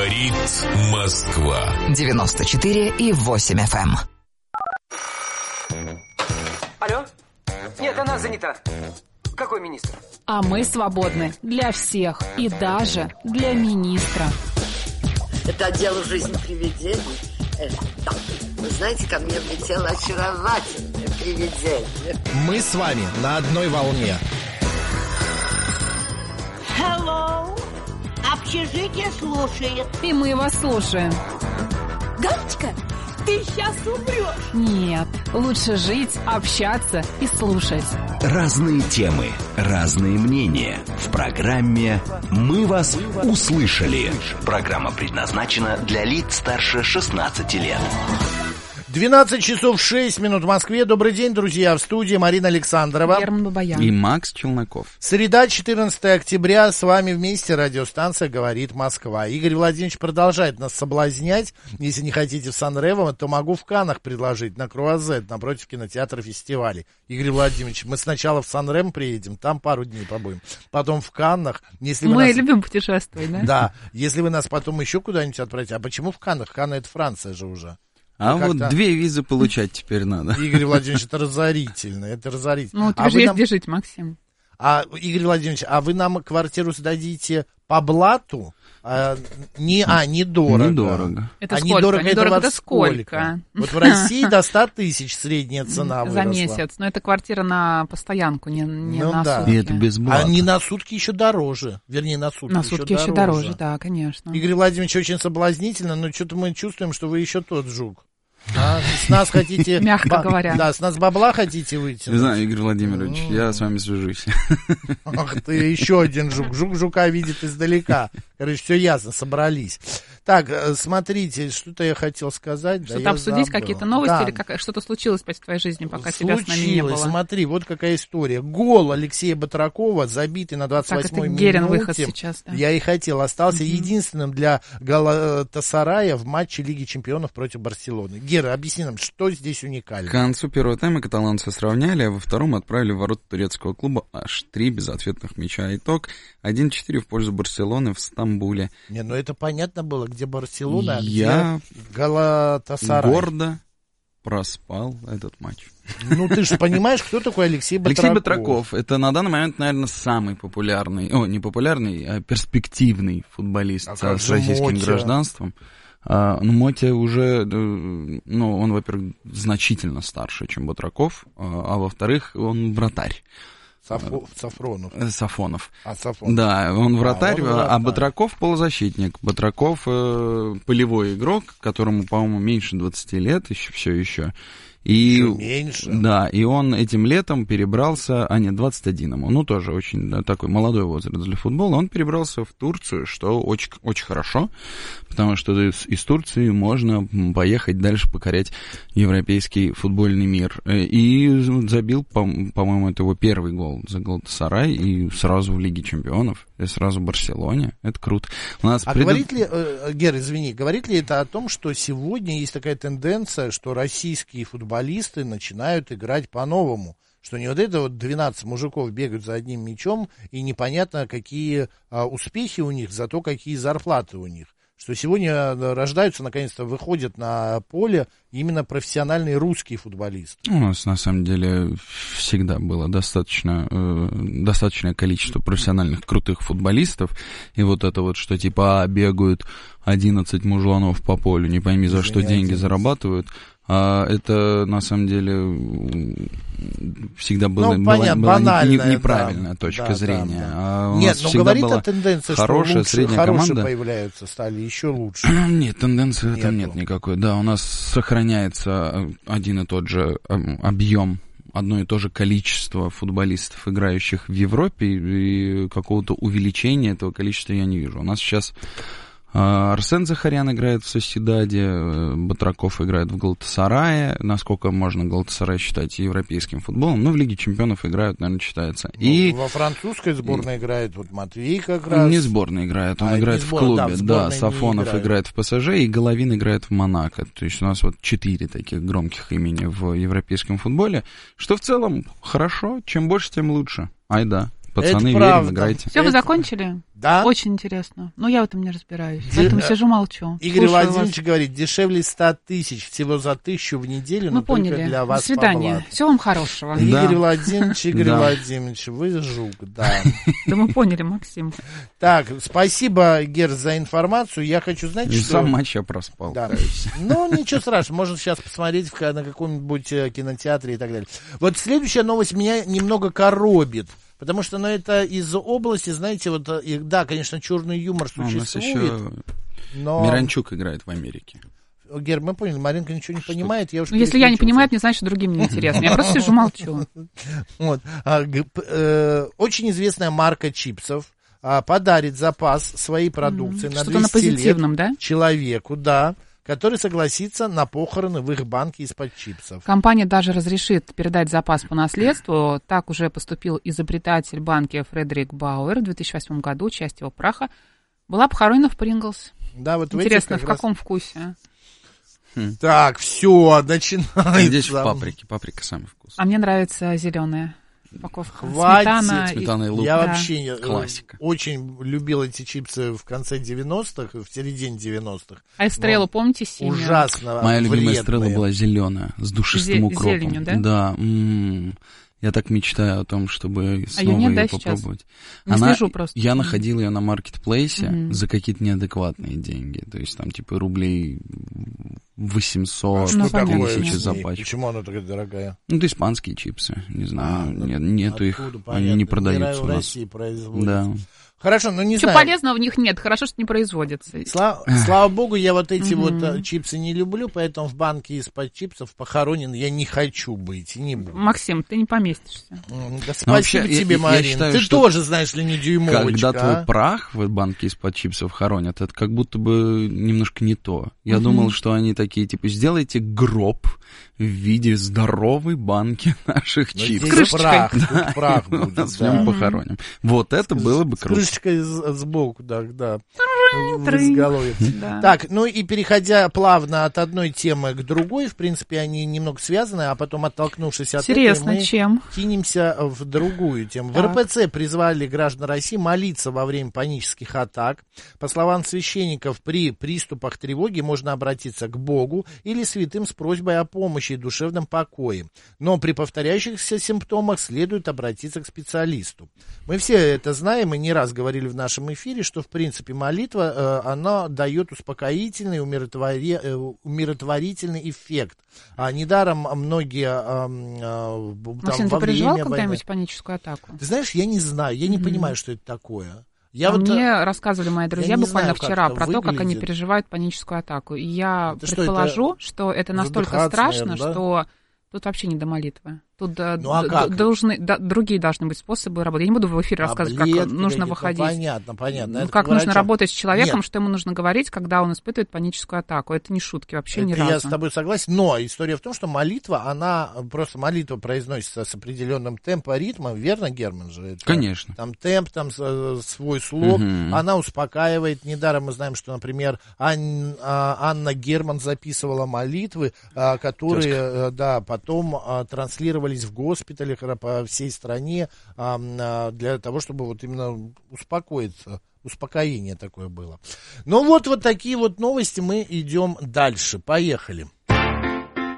Говорит Москва. 94,8 FM. Алло? Нет, она занята. Какой министр? А мы свободны для всех и даже для министра. Это дело жизни привидений. Да. Вы знаете, ко мне влетело очаровательное привидение. Мы с вами на одной волне. Hello. Общежитие слушает. И мы вас слушаем. Галочка, ты сейчас умрешь. Нет, лучше жить, общаться и слушать. Разные темы, разные мнения. В программе «Мы вас услышали». Программа предназначена для лиц старше 16 лет. 12 часов 6 минут в Москве. Добрый день, друзья. В студии Марина Александрова. Герман Бабаян. И Макс Челноков. Среда, 14 октября. С вами вместе радиостанция «Говорит Москва». Игорь Владимирович продолжает нас соблазнять. Если не хотите в Сан-Ремо, то могу в Каннах предложить на Круазет, напротив кинотеатра фестивалей. Игорь Владимирович, мы сначала в Сан-Ремо приедем, там пару дней побудем. Потом в Каннах. Если мы нас... любим путешествовать, да? Да. Если вы нас потом еще куда-нибудь отправите. А почему в Каннах? Канны — это Франция же уже. А вот 2 визы получать теперь надо. Игорь Владимирович, это разорительно, это разорительно. Ну, тебе же есть где жить, Максим. Игорь Владимирович, а вы нам квартиру сдадите по блату? Недорого. Недорого. Это сколько? Недорого это сколько? Вот в России до 100 тысяч средняя цена выросла. За месяц. Но это квартира на постоянку, не на да. сутки. И это без блата. А не на сутки еще дороже. Вернее, на сутки, на сутки еще дороже, да, конечно. Игорь Владимирович, очень соблазнительно, но что-то мы чувствуем, что вы еще тот жук. С нас хотите... Мягко говоря. Да, с нас бабла хотите выйти? Не знаю, Игорь Владимирович, я с вами свяжусь. Ах ты, еще один жук. Жук жука видит издалека. Короче, все ясно, собрались. Так, смотрите, что-то я хотел сказать. Что-то обсудить, какие-то новости, или что-то случилось в твоей жизни, пока тебя с нами не было? Смотри, вот какая история. Гол Алексея Батракова, забитый на 28-й минуте. Герин выход сейчас, да. Я и хотел. Остался единственным для Галатасарая в матче Лиги Чемпионов против Барселоны. Гера, объясни нам, что здесь уникально? К концу первого тайма каталонцы сравняли, а во втором отправили в ворота турецкого клуба аж 3 безответных мяча. Итог 1-4 в пользу Барселоны в Стамбуле. Не, ну это понятно было, где Барселона, а я где Галатасарай. Гордо проспал этот матч. Ну ты же понимаешь, кто такой Алексей Батраков? Алексей Батраков — это на данный момент, наверное, самый популярный, не популярный, а перспективный футболист с российским гражданством. Мотя уже, он, во-первых, значительно старше, чем Батраков, а во-вторых, он вратарь. Сафонов. Сафонов. Сафонов. Да, он вратарь, а Батраков полузащитник. Батраков полевой игрок, которому, по-моему, меньше 20 лет, все еще. И, меньше. Да, и он этим летом перебрался, 21 ему, тоже очень такой молодой возраст для футбола, он перебрался в Турцию, что очень, очень хорошо, потому что из Турции можно поехать дальше покорять европейский футбольный мир. И забил, по-моему, это его первый гол за Галатасарай, и сразу в Лиге Чемпионов, и сразу в Барселоне. Это круто. Говорит ли, Гер, извини, говорит ли это о том, что сегодня есть такая тенденция, что российские футболисты начинают играть по-новому? Что не вот это 12 мужиков бегают за одним мячом, и непонятно, какие успехи у них, зато какие зарплаты у них. Что сегодня рождаются, наконец-то, выходят на поле именно профессиональные русские футболисты. У нас, на самом деле, всегда было достаточное количество профессиональных крутых футболистов. И вот это вот, что типа бегают 11 мужланов по полю, не пойми за что деньги зарабатывают. Это, на самом деле, всегда была неправильная точка зрения. Да. Нет, но говорит о тенденции, что лучше, хорошие появляются, стали еще лучше. Нет, тенденции там нет никакой. Да, у нас сохраняется один и тот же объем, одно и то же количество футболистов, играющих в Европе, и какого-то увеличения этого количества я не вижу. У нас сейчас Арсен Захарян играет в Сосьедаде, Батраков играет в Галатасарае. Насколько можно Галатасарай считать европейским футболом? В Лиге Чемпионов играют, наверное, считается. Во французской сборной играет Матвей как раз. Не сборной играет, он играет в клубе. Да, Сафонов играет в ПСЖ, и Головин играет в Монако. То есть у нас 4 таких громких имени в европейском футболе, что в целом хорошо. Чем больше, тем лучше. Ай да. Пацаны, верим, играйте. Все, вы закончили? Да. Очень интересно. Но я в этом не разбираюсь, поэтому сижу, молчу. Игорь Владимирович говорит, дешевле 100 тысяч, всего за 1000 в неделю, но поняли. только для вас. До свидания. Всего вам хорошего. Игорь Владимирович, вы жук, да. Да мы поняли, Максим. Так, спасибо, Гер, за информацию. Я хочу знать, что... Сам матч я проспал. Да. Ну, ничего страшного, можно сейчас посмотреть на каком-нибудь кинотеатре и так далее. Вот следующая новость меня немного коробит. Потому что, это из области, знаете, да, конечно, черный юмор существует. У нас еще Миранчук играет в Америке. Гер, мы поняли, Маринка ничего не понимает. Если я не понимаю, это не значит, что другим не интересно. Я просто сижу, молчу. Очень известная марка чипсов подарит запас своей продукции на 200 позитивном, лет да? Человеку, да, который согласится на похороны в их банке из-под чипсов. Компания даже разрешит передать запас по наследству. Так уже поступил изобретатель банки Фредерик Бауэр. В 2008 году часть его праха была похоронена в Принглс. Да, вот интересно, в каком вкусе? Так, все, начинается. Здесь в паприке. Паприка самый вкусный. А мне нравится зеленая упаковка. Хватит. Сметана и лук. Я вообще классика. Очень любил эти чипсы в конце 90-х, в середине 90-х. А эстреллу, помните, синюю? Ужасно Моя вредные. любимая эстрелла была зеленая, с душистым укропом. Зеленью, да? Да. Я так мечтаю о том, чтобы снова нет, ее да, попробовать. Не слежу просто. Я находил ее на маркетплейсе за какие-то неадекватные деньги. То есть там типа рублей 800, 1000 за пачку. Почему она такая дорогая? Ну, это испанские чипсы. Не знаю, нету их, они не продаются у нас. В России производятся. Да. Хорошо, но не Ничего знаю. полезного в них нет, хорошо, что не производится. Слава богу, я вот эти вот чипсы не люблю, поэтому в банке из-под чипсов похоронен я не хочу быть, не буду. Максим, ты не поместишься. Да, спасибо тебе, Марина. Ты тоже, знаешь ли, не дюймовочка. Когда твой прах в банке из-под чипсов хоронят, это как будто бы немножко не то. Я думал, что они такие, типа, сделайте гроб в виде здоровой банки наших чипсов. Здесь прах будет. С ним похороним. Вот это было бы круто. Крышечкой сбоку, да. В изголовье. Так, ну и переходя плавно от одной темы к другой, в принципе, они немного связаны, а потом, оттолкнувшись от этой, мы кинемся в другую тему. В РПЦ призвали граждан России молиться во время панических атак. По словам священников, при приступах тревоги можно обратиться к Богу или святым с просьбой о помощи и душевном покое. Но при повторяющихся симптомах следует обратиться к специалисту. Мы все это знаем и не раз говорили в нашем эфире, что, в принципе, молитва, она дает успокоительный, умиротворительный эффект. Недаром многие... Максим, ты переживал когда-нибудь паническую атаку? Ты знаешь, я не знаю, я не понимаю, что это такое. Мне рассказывали мои друзья буквально вчера про то, как они переживают паническую атаку. И я предположу, что это настолько страшно, что тут вообще не до молитвы. Тут другие должны быть способы работы. Я не буду в эфире рассказывать, как нужно выходить. Понятно. Как нужно работать с человеком, что ему нужно говорить, когда он испытывает паническую атаку. Это не шутки вообще ни разу. Я с тобой согласен, но история в том, что молитва произносится с определенным темпом, ритмом, верно, Герман же? Конечно. Там темп, там свой слог, она успокаивает. Недаром мы знаем, что, например, Анна Герман записывала молитвы, которые потом транслировались в госпиталях по всей стране для того, чтобы вот именно успокоиться. Успокоение такое было. Ну вот такие вот новости, мы идем дальше. Поехали.